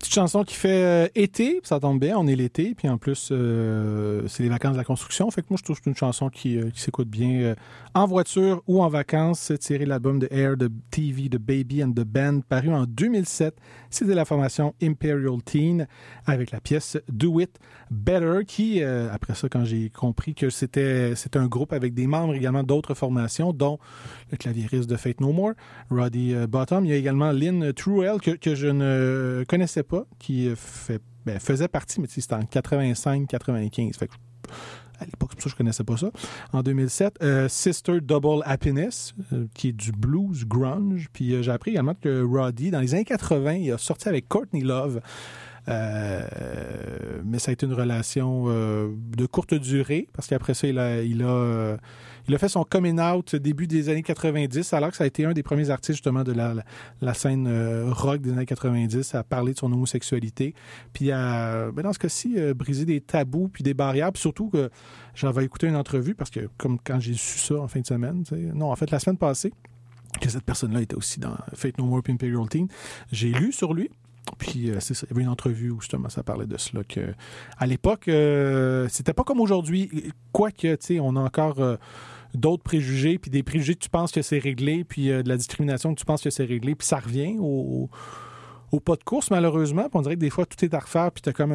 Petite chanson qui fait été, ça tombe bien, on est l'été, puis en plus, c'est les vacances de la construction. Fait que moi, je trouve que c'est une chanson qui s'écoute bien en voiture ou en vacances. Tiré de l'album de Air de TV de Baby and the Band, paru en 2007. C'était la formation Imperial Teen avec la pièce Do It Better, qui, après ça, quand j'ai compris que c'était un groupe avec des membres également d'autres formations, dont le claviériste de Faith No More, Roddy Bottom. Il y a également Lynn Truell, que je ne connaissais pas, qui faisait partie, mais c'était en 85-95. Fait que, à l'époque, c'est pour ça que je connaissais pas ça. En 2007, Sister Double Happiness, qui est du blues grunge. Puis j'ai appris également que Roddy, dans les années 80, il a sorti avec Courtney Love. Mais ça a été une relation de courte durée, parce qu'après ça, il a fait son coming out début des années 90, alors que ça a été un des premiers artistes justement de la scène rock des années 90 à parler de son homosexualité, puis dans ce cas-ci, briser des tabous puis des barrières, puis surtout que j'avais écouté une entrevue, parce que comme quand j'ai su ça en fin de semaine, en fait la semaine passée, que cette personne-là était aussi dans Faith No More puis Imperial Teen, j'ai lu sur lui. Puis c'est ça, il y avait une entrevue où justement ça parlait de cela, que à l'époque c'était pas comme aujourd'hui, quoique tu sais, on a encore d'autres préjugés, puis des préjugés que tu penses que c'est réglé, puis de la discrimination que tu penses que c'est réglé, puis ça revient au pas de course malheureusement, puis on dirait que des fois tout est à refaire, puis t'as comme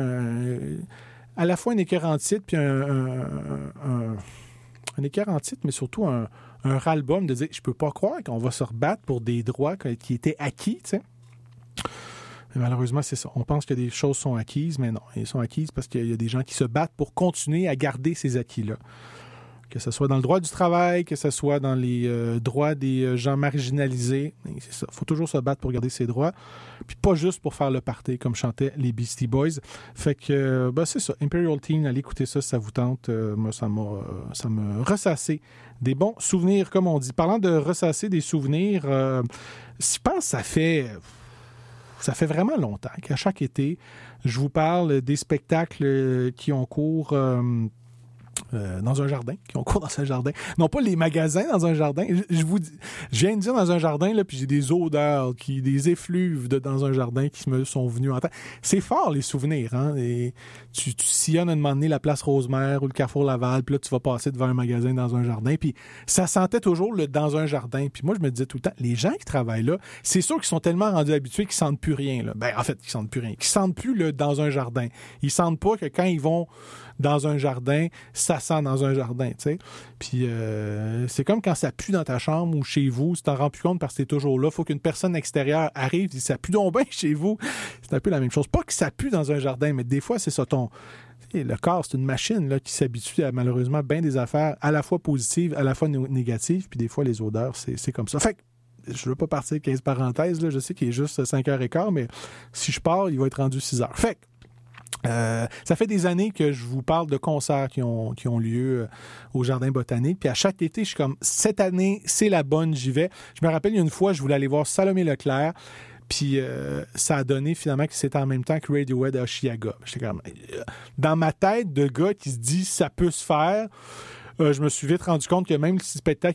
à la fois un écœur en titre, puis un écœur en titre, mais surtout un ras-le-bol de dire je peux pas croire qu'on va se rebattre pour des droits qui étaient acquis, tu sais. Mais malheureusement, c'est ça. On pense que des choses sont acquises, mais non. Elles sont acquises parce qu'il y a des gens qui se battent pour continuer à garder ces acquis-là. Que ce soit dans le droit du travail, que ce soit dans les droits des gens marginalisés. Et c'est ça. Il faut toujours se battre pour garder ses droits. Puis pas juste pour faire le party, comme chantaient les Beastie Boys. Fait que, c'est ça. Imperial Teen, allez écouter ça si ça vous tente. Moi, ça m'a ressassé des bons souvenirs, comme on dit. Parlant de ressasser des souvenirs, je pense que ça fait vraiment longtemps qu'à chaque été, je vous parle des spectacles qui ont cours dans un jardin, Non, pas les magasins dans un jardin. Je viens de dire dans un jardin, là, puis j'ai des odeurs, des effluves dans un jardin qui me sont venus en tête. C'est fort, les souvenirs, hein. Et tu sillonnes à un moment donné la place Rosemère ou le Carrefour Laval, puis là, tu vas passer devant un magasin dans un jardin, puis ça sentait toujours dans un jardin. Puis moi, je me disais tout le temps, les gens qui travaillent là, c'est sûr qu'ils sont tellement rendus habitués qu'ils sentent plus rien, là. En fait, ils sentent plus rien. Qu'ils sentent plus dans un jardin. Ils sentent pas que quand ils vont dans un jardin, ça sent dans un jardin, tu sais. Puis c'est comme quand ça pue dans ta chambre ou chez vous, tu t'en rends plus compte parce que t'es toujours là. Faut qu'une personne extérieure arrive et dise ça pue donc bien chez vous. C'est un peu la même chose. Pas que ça pue dans un jardin, mais des fois, c'est ça le corps, c'est une machine là, qui s'habitue à malheureusement bien des affaires à la fois positives, à la fois négatives, puis des fois les odeurs, c'est comme ça. Fait que je veux pas partir 15 parenthèses, là, je sais qu'il est juste 5h15, mais si je pars, il va être rendu 6h. Fait que ça fait des années que je vous parle de concerts qui ont lieu au Jardin botanique. Puis à chaque été, je suis comme, cette année, c'est la bonne, j'y vais. Je me rappelle, il y a une fois, je voulais aller voir Salomé Leclerc. Puis ça a donné finalement que c'était en même temps que Radiohead à Oshiaga. J'étais comme, dans ma tête de gars qui se dit, ça peut se faire. Je me suis vite rendu compte que même si le spectacle